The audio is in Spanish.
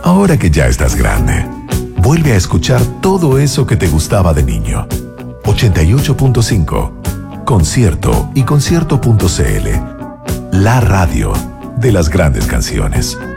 Ahora que ya estás grande, vuelve a escuchar todo eso que te gustaba de niño. 88.5, Concierto y concierto.cl. La radio de las grandes canciones.